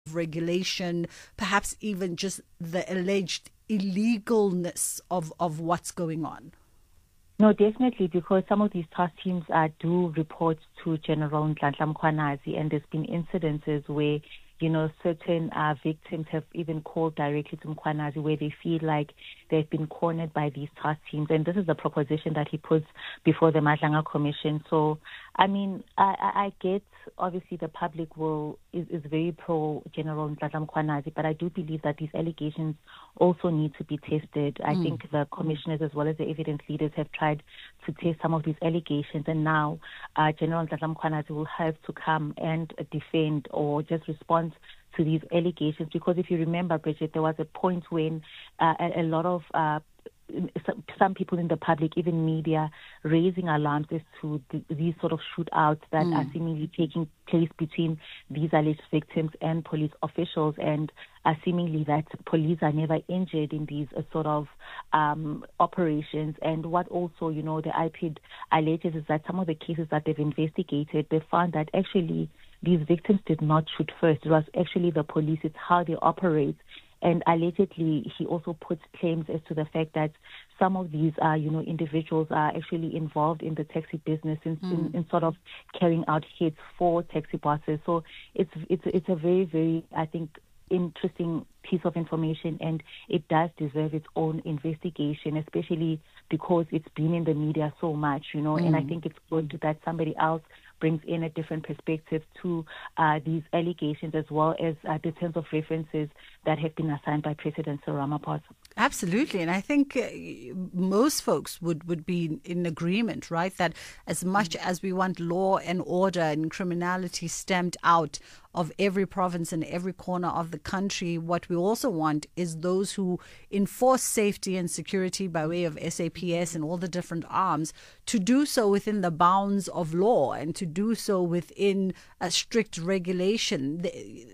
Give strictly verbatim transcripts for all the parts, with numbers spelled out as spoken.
regulation, perhaps even just the alleged illegalness of, of what's going on? No, definitely, because some of these task teams uh, do report to General Nhlanhla Mkhwanazi, and there's been incidences where, you know, certain uh, victims have even called directly to Mkhwanazi where they feel like they've been cornered by these task teams. And this is the proposition that he puts before the Madlanga Commission. So, I mean, I, I, I get, obviously, the public will is, is very pro General Nhlanhla Mkhwanazi, but I do believe that these allegations also need to be tested. I mm. think the commissioners as well as the evidence leaders have tried to test some of these allegations, and now uh, General Nhlanhla Mkhwanazi will have to come and defend or just respond to these allegations, because if you remember, Bridget, there was a point when uh, a, a lot of uh, some, some people in the public, even media, raising alarms as to the, these sort of shootouts that mm. are seemingly taking place between these alleged victims and police officials, and uh, seemingly that police are never injured in these uh, sort of um, operations. And what also, you know, the I P I D alleges is that some of the cases that they've investigated, they found that actually these victims did not shoot first. It was actually the police. It's how they operate. And allegedly, he also puts claims as to the fact that some of these, uh, you know, individuals are actually involved in the taxi business in, mm. in, in sort of carrying out hits for taxi bosses. So it's it's it's a very, very, I think, interesting piece of information, and it does deserve its own investigation, especially because it's been in the media so much, you know, mm. and I think it's good that somebody else brings in a different perspective to uh, these allegations, as well as uh, the terms of references that have been assigned by President Cyril Ramaphosa. Absolutely. And I think uh, most folks would, would be in agreement, right, that as much mm-hmm. as we want law and order and criminality stamped out of every province and every corner of the country, what we also want is those who enforce safety and security by way of S A P S and all the different arms to do so within the bounds of law and to do so within a strict regulation.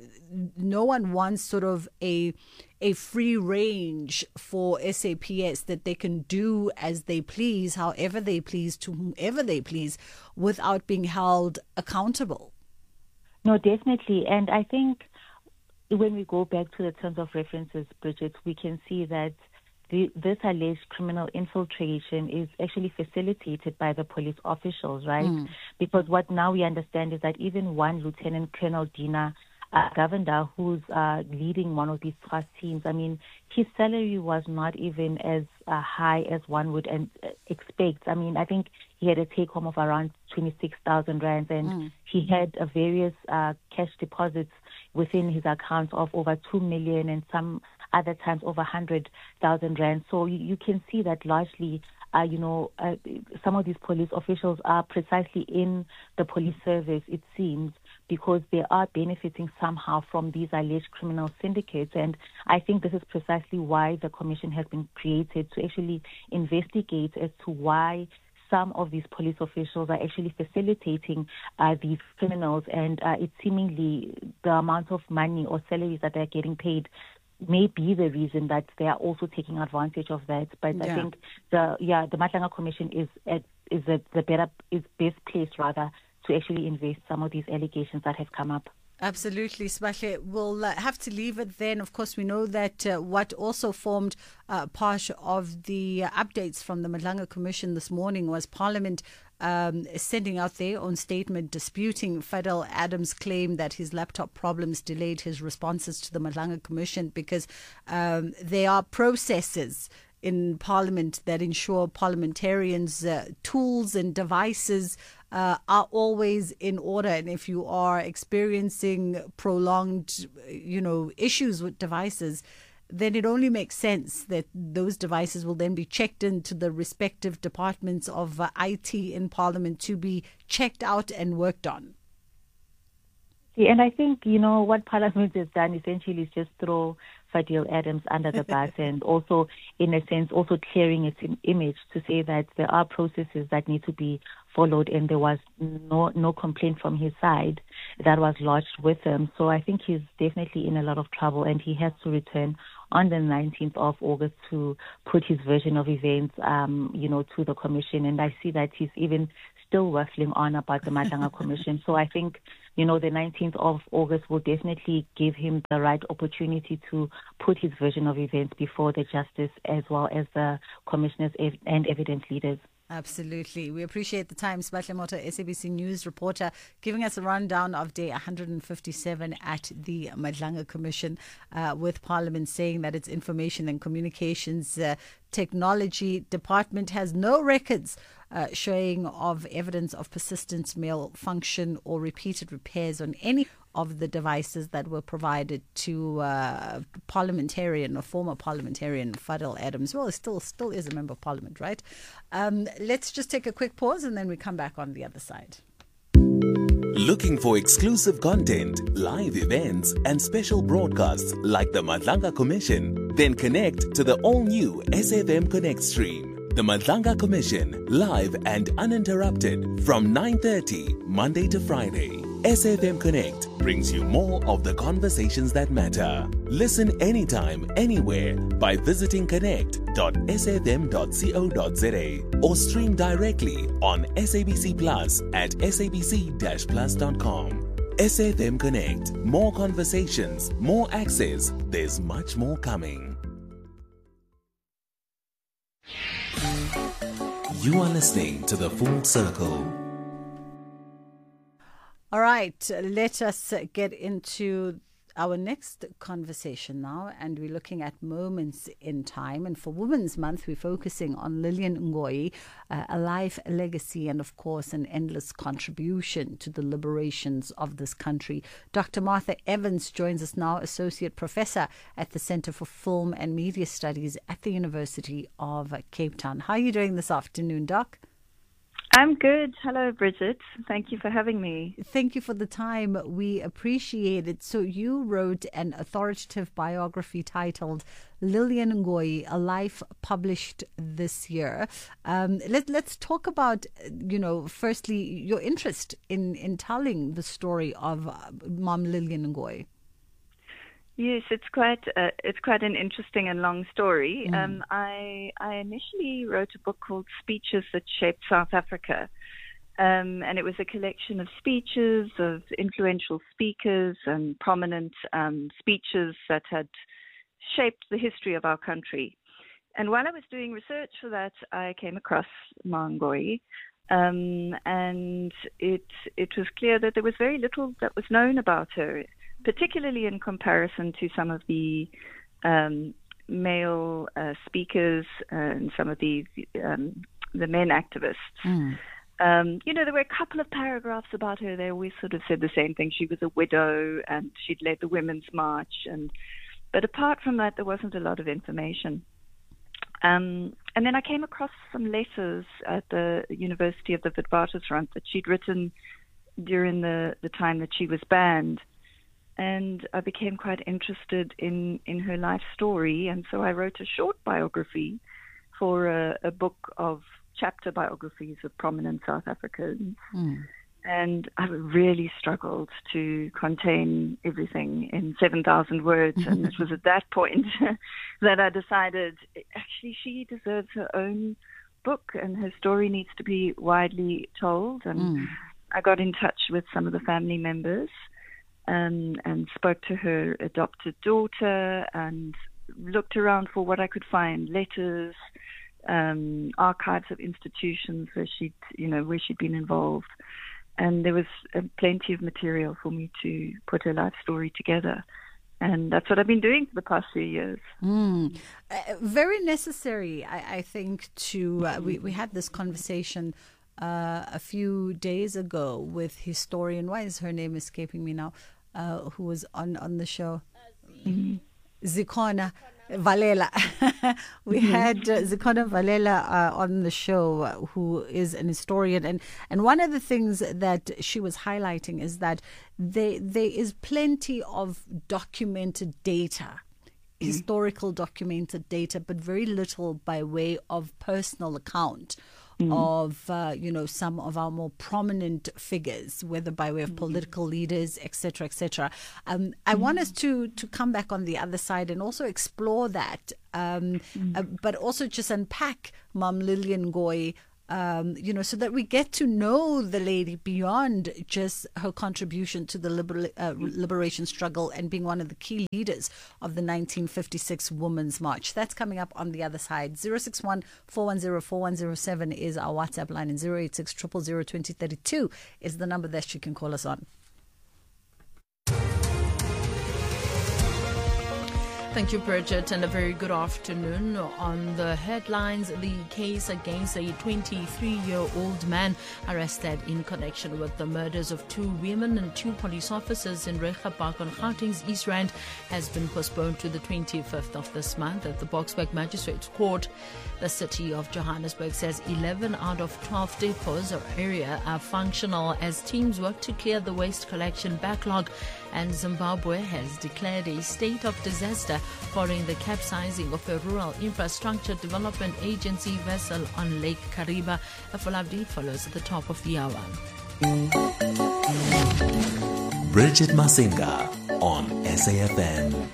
No one wants sort of a a free range for S A P S that they can do as they please, however they please, to whomever they please, without being held accountable. No, definitely. And I think when we go back to the terms of references, Bridget, we can see that the, this alleged criminal infiltration is actually facilitated by the police officials, right? Mm. Because what now we understand is that even one Lieutenant Colonel Dina Uh, Govender, who's uh, leading one of these task teams, I mean, his salary was not even as uh, high as one would uh, expect. I mean, I think he had a take-home of around twenty-six thousand rands, and mm. he had uh, various uh, cash deposits within his accounts of over two million and some other times over one hundred thousand rands. So you, you can see that largely Uh, you know, uh, some of these police officials are precisely in the police service, it seems, because they are benefiting somehow from these alleged criminal syndicates. And I think this is precisely why the commission has been created, to actually investigate as to why some of these police officials are actually facilitating uh, these criminals. And uh, it's seemingly the amount of money or salaries that they're getting paid may be the reason that they are also taking advantage of that. But yeah. I think the yeah the Madlanga Commission is at, is the, the better is best placed rather to actually invest some of these allegations that have come up. Absolutely, Sibahle. We'll uh, have to leave it then. Of course, we know that uh, what also formed uh, part of the uh, updates from the Madlanga Commission this morning was Parliament um, sending out their own statement disputing Fadel Adams' claim that his laptop problems delayed his responses to the Madlanga Commission, because um, there are processes in Parliament that ensure parliamentarians' uh, tools and devices uh, are always in order. And if you are experiencing prolonged, you know, issues with devices, then it only makes sense that those devices will then be checked into the respective departments of uh, I T in Parliament to be checked out and worked on. Yeah, and I think, you know, what Parliament has done essentially is just throw Fadel Adams under the bus and also, in a sense, also clearing its image to say that there are processes that need to be followed, and there was no no complaint from his side that was lodged with him. So I think he's definitely in a lot of trouble, and he has to return on the nineteenth of August to put his version of events, um, you know, to the commission. And I see that he's even still waffling on about the Madlanga Commission. So I think, you know, the nineteenth of August will definitely give him the right opportunity to put his version of events before the justice as well as the commissioners and evidence leaders. Absolutely. We appreciate the time. Sibahle Motha, S A B C News reporter, giving us a rundown of day one hundred fifty-seven at the Madlanga Commission, uh, with Parliament saying that its Information and Communications uh, Technology Department has no records uh, showing of evidence of persistent malfunction or repeated repairs on any of the devices that were provided to uh, parliamentarian or former parliamentarian Fadil Adams. Well, he still still is a member of Parliament, right? Um, let's just take a quick pause and then we come back on the other side. Looking for exclusive content, live events, and special broadcasts like the Madlanga Commission? Then connect to the all-new S F M Connect stream. The Madlanga Commission, live and uninterrupted from nine thirty Monday to Friday. S F M Connect brings you more of the conversations that matter. Listen anytime, anywhere by visiting connect dot s f m dot co dot z a or stream directly on S A B C Plus at s a b c dash plus dot com. S F M Connect. More conversations, more access. There's much more coming. You are listening to The Full Circle. All right, let us get into our next conversation now, and we're looking at moments in time. And for Women's Month, we're focusing on Lillian Ngoyi, uh, a life, a legacy, and of course, an endless contribution to the liberations of this country. Doctor Martha Evans joins us now, Associate Professor at the Center for Film and Media Studies at the University of Cape Town. How are you doing this afternoon, Doc? I'm good. Hello, Bridget. Thank you for having me. Thank you for the time. We appreciate it. So you wrote an authoritative biography titled Lillian Ngoyi, A Life, published this year. Um, let, let's talk about, you know, firstly, your interest in, in telling the story of uh, Mom Lillian Ngoyi. Yes, it's quite uh, it's quite an interesting and long story. Mm. Um, I I initially wrote a book called Speeches That Shaped South Africa, um, and it was a collection of speeches of influential speakers and prominent um, speeches that had shaped the history of our country. And while I was doing research for that, I came across Ma Ngoyi, um, and it it was clear that there was very little that was known about her, particularly in comparison to some of the um, male uh, speakers and some of the um, the men activists. Mm. Um, you know, there were a couple of paragraphs about her. They always sort of said the same thing. She was a widow and she'd led the Women's March. And but apart from that, there wasn't a lot of information. Um, and then I came across some letters at the University of the Witwatersrand that she'd written during the, the time that she was banned. And I became quite interested in, in her life story. And so I wrote a short biography for a, a book of chapter biographies of prominent South Africans. Mm. And I really struggled to contain everything in seven thousand words. And it was at that point that I decided, actually, she deserves her own book and her story needs to be widely told. And mm. I got in touch with some of the family members Um, and spoke to her adopted daughter and looked around for what I could find, letters, um, archives of institutions where she'd, you know, where she'd been involved. And there was uh, plenty of material for me to put her life story together. And that's what I've been doing for the past few years. Mm. Uh, very necessary, I, I think, to, uh, we, we had this conversation uh, a few days ago with historian, why is her name escaping me now? Uh, who was on, on the show, mm-hmm. Zikhona Valela. we mm-hmm. had uh, Zikhona Valela uh, on the show, uh, who is an historian. And, and one of the things that she was highlighting is that they, there is plenty of documented data, mm-hmm. historical documented data, but very little by way of personal account. Mm. of, uh, you know, some of our more prominent figures, whether by way of political leaders, et cetera, et cetera. Um, I mm. want us to, to come back on the other side and also explore that, um, mm. uh, but also just unpack Mom Lillian Ngoyi Um, you know, so that we get to know the lady beyond just her contribution to the liber- uh, liberation struggle and being one of the key leaders of the nineteen fifty-six Women's March. That's coming up on the other side. zero six one, four one zero, four one zero seven is our WhatsApp line, and zero eight six, zero zero zero, two zero three two is the number that you can call us on. Thank you, Bridget, and a very good afternoon. On the headlines, the case against a twenty-three-year-old man arrested in connection with the murders of two women and two police officers in Reichenbach on Gauteng's East Rand has been postponed to the twenty-fifth of this month at the Boksburg Magistrates Court. The city of Johannesburg says eleven out of twelve depots or area are functional as teams work to clear the waste collection backlog, and Zimbabwe has declared a state of disaster following the capsizing of a rural infrastructure development agency vessel on Lake Kariba. A full update follows at the top of the hour. Bridget Masinga on S A F M.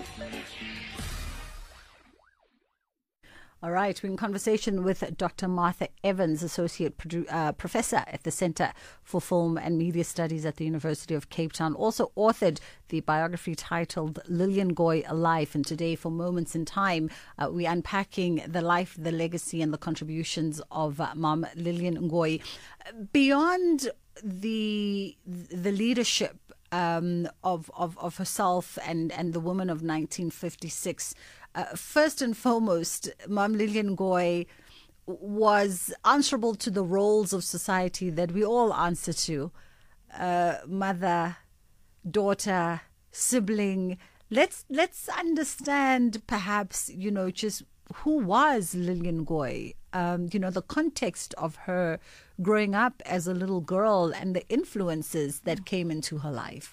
All right, we're in conversation with Doctor Martha Evans, Associate Produ- uh, Professor at the Centre for Film and Media Studies at the University of Cape Town. Also authored the biography titled Lillian Ngoyi, A Life. And today, for Moments in Time, uh, we're unpacking the life, the legacy and the contributions of uh, Mom Lillian Ngoyi. Beyond the the leadership um, of, of, of herself and, and the women of nineteen fifty-six, Uh, first and foremost, Mom Lillian Ngoyi was answerable to the roles of society that we all answer to. Uh, mother, daughter, sibling. Let's let's understand perhaps, you know, just who was Lillian Ngoyi, um, you know, the context of her growing up as a little girl and the influences that came into her life.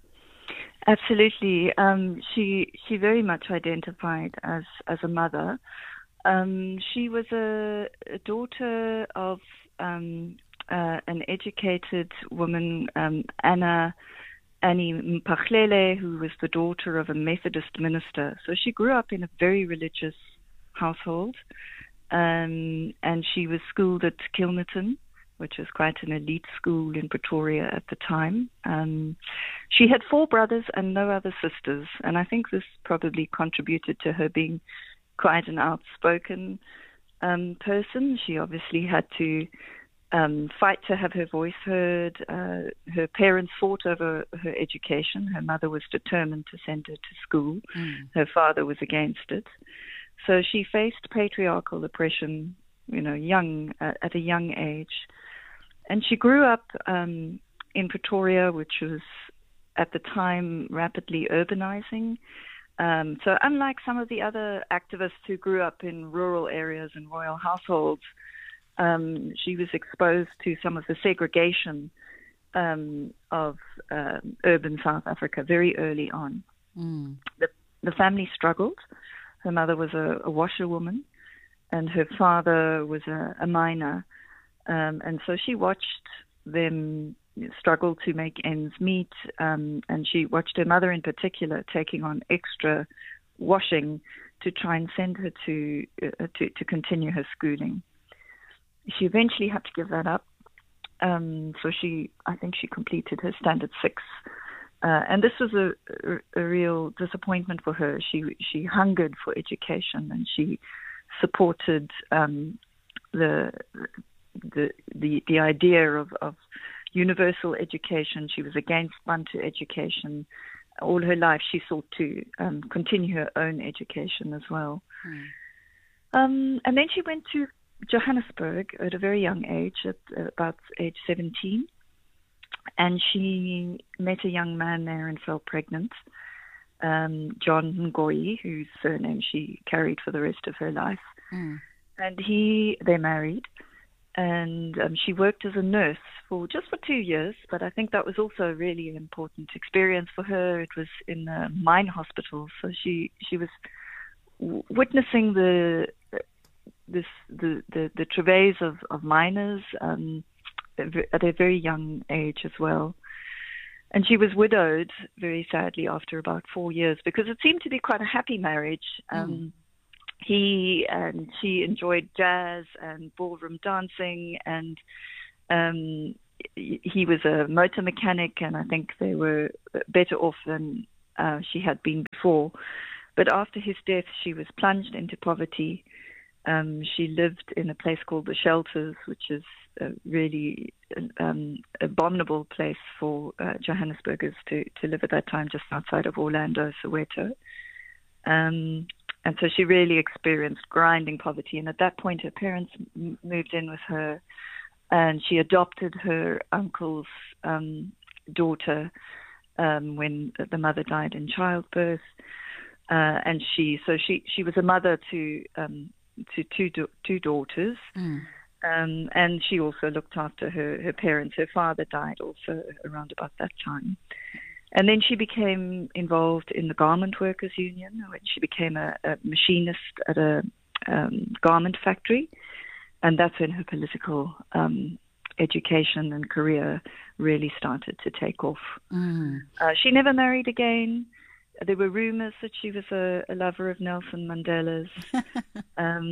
Absolutely. Um, she she very much identified as, as a mother. Um, she was a, a daughter of um, uh, an educated woman, um, Anna Annie Mpachlele, who was the daughter of a Methodist minister. So she grew up in a very religious household, um, and she was schooled at Kilnerton, which was quite an elite school in Pretoria at the time. Um, she had four brothers and no other sisters, and I think this probably contributed to her being quite an outspoken um, person. She obviously had to um, fight to have her voice heard. Uh, her parents fought over her education. Her mother was determined to send her to school. Mm. Her father was against it. So she faced patriarchal oppression, you know, young uh, at a young age. And she grew up um, in Pretoria, which was at the time rapidly urbanizing. Um, so unlike some of the other activists who grew up in rural areas and royal households, um, she was exposed to some of the segregation um, of uh, urban South Africa very early on. Mm. The, the family struggled. Her mother was a, a washerwoman, and her father was a, a miner. Um, and so she watched them struggle to make ends meet, um, and she watched her mother in particular taking on extra washing to try and send her to uh, to, to continue her schooling. She eventually had to give that up. Um, so she, I think she completed her standard six. Uh, and this was a, a, a real disappointment for her. She she hungered for education, and she supported um, the The, the the idea of, of universal education. She was against Bantu education. All her life she sought to um, continue her own education as well. Mm. Um, and then she went to Johannesburg at a very young age, at uh, about age seventeen. And she met a young man there and fell pregnant, um, John Ngoyi, whose surname she carried for the rest of her life. Mm. And he, they married. And um, she worked as a nurse for just for two years, but I think that was also a really important experience for her. It was in a mine hospital, so she she was w- witnessing the this the the, the travails of of miners um, at a very young age as well. And she was widowed, very sadly, after about four years, because it seemed to be quite a happy marriage. Um, mm. he and she enjoyed jazz and ballroom dancing, and um, he was a motor mechanic, and I think they were better off than uh, she had been before. But after his death, she was plunged into poverty. Um, she lived in a place called the Shelters, which is a really um, abominable place for uh, Johannesburgers to, to live at that time, just outside of Orlando, Soweto. Um, and so she really experienced grinding poverty. And at that point, her parents m- moved in with her, and she adopted her uncle's um, daughter um, when the mother died in childbirth. Uh, and she, so she, she was a mother to um, to two do- two daughters, mm. um, and she also looked after her, her parents. Her father died also around about that time. And then she became involved in the Garment Workers Union, when she became a, a machinist at a um, garment factory. And that's when her political um, education and career really started to take off. Mm. Uh, she never married again. There were rumors that she was a, a lover of Nelson Mandela's. um,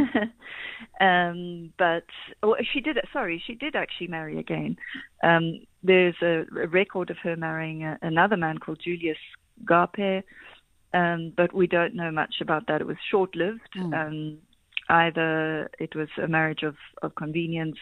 um, but oh, she did, sorry, she did actually marry again. Um, there's a, a record of her marrying a, another man called Julius Garpe, um, but we don't know much about that. It was short-lived. Mm. Um, either it was a marriage of, of convenience,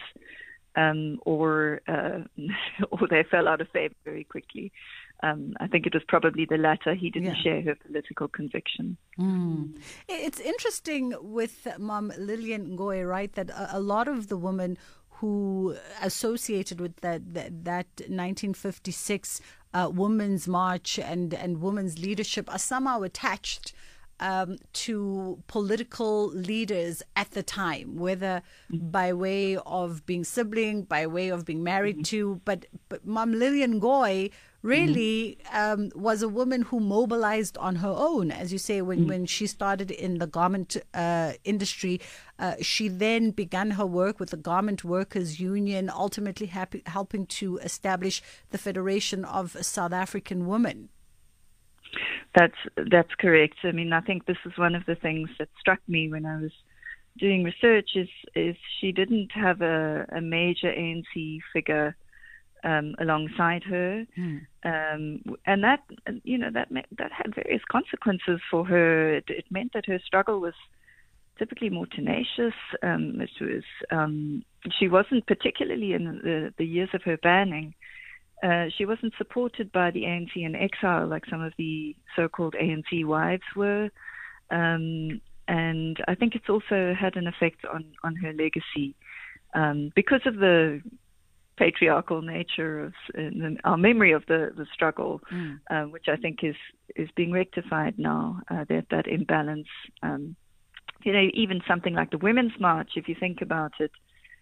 um, or uh, or they fell out of favor very quickly. Um, I think it was probably the latter. He didn't yeah. share her political conviction. Mm. It's interesting with Mom Lillian Ngoyi, right, that a, a lot of the women who associated with that that, that nineteen fifty-six uh, Women's March and, and women's leadership are somehow attached Um, to political leaders at the time, whether by way of being sibling, by way of being married to. But, but Mom Lillian Ngoyi really um, was a woman who mobilized on her own. As you say, when, when she started in the garment uh, industry, uh, she then began her work with the Garment Workers Union, ultimately happy, helping to establish the Federation of South African Women. That's that's correct. I mean, I think this is one of the things that struck me when I was doing research is is she didn't have a, a major A N C figure um, alongside her, mm. um, and that you know that that had various consequences for her. It, it meant that her struggle was typically more tenacious. Um, it was um, she wasn't particularly in the, the years of her banning. Uh, she wasn't supported by the A N C in exile like some of the so-called A N C wives were. Um, and I think it's also had an effect on, on her legacy um, because of the patriarchal nature of uh, our memory of the, the struggle, mm. uh, which I think is, is being rectified now, uh, that, that imbalance. Um, you know, even something like the Women's March, if you think about it,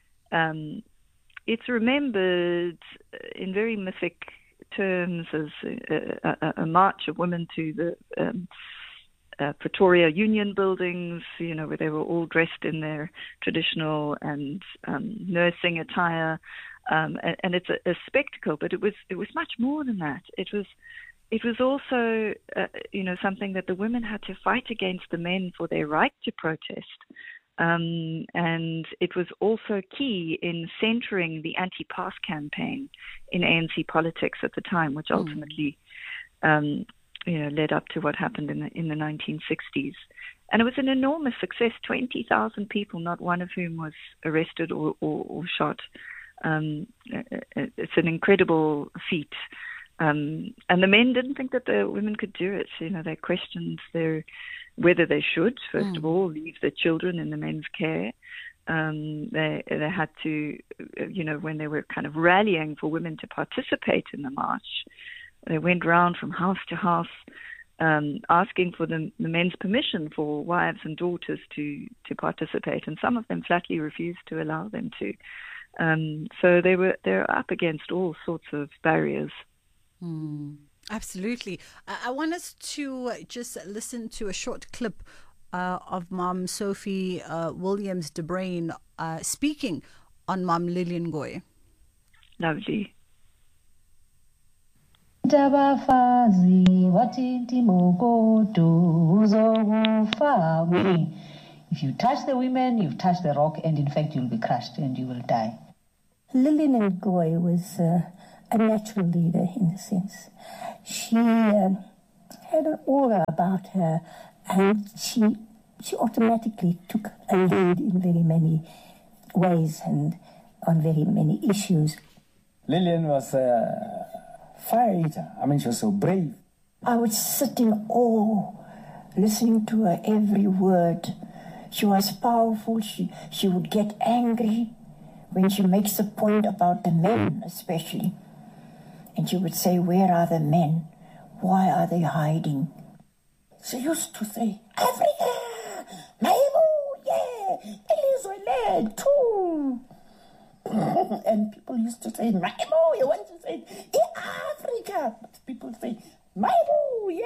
um, it's remembered in very mythic terms as a, a, a march of women to the um, uh, Pretoria Union buildings, you know, where they were all dressed in their traditional and um, nursing attire, um, and, and it's a, a spectacle. But it was it was much more than that. It was it was also uh, you know something that the women had to fight against the men for their right to protest. Um, and it was also key in centering the anti-pass campaign in A N C politics at the time, which ultimately, mm. um, you know, led up to what happened in the in the nineteen sixties. And it was an enormous success. Twenty thousand people, not one of whom was arrested or, or, or shot. Um, it's an incredible feat. Um, and the men didn't think that the women could do it. You know, they questioned their whether they should, first mm. of all, leave their children in the men's care. Um, they they had to, you know, when they were kind of rallying for women to participate in the march, they went round from house to house um, asking for the, the men's permission for wives and daughters to, to participate, and some of them flatly refused to allow them to. Um, so they were they're up against all sorts of barriers. Mm. Absolutely. I want us to just listen to a short clip uh, of Mom Sophie uh, Williams de Bruyn uh, speaking on Mom Lillian Ngoyi. Lovely. Tabafazi wathi timokoto uzokufakwe If you touch the women, you've touched the rock, and in fact, you'll be crushed and you will die. Lillian Ngoyi was uh, a natural leader in a sense. She uh, had an aura about her, and she she automatically took a lead in very many ways and on very many issues. Lillian was a fire eater. I mean, she was so brave. I would sit in awe, listening to her every word. She was powerful. She, she would get angry when she makes a point about the men, especially. And she would say, where are the men? Why are they hiding? She used to say, Africa! Maibo, yeah! Elizabeth, too! And people used to say, Maibo, you want to say, in Africa!